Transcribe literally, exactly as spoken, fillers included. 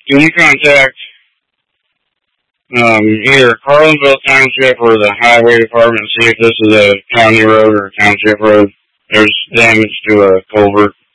can you contact um, either Carlinville Township or the Highway Department and see if this is a county road or a township road? There's damage to a culvert.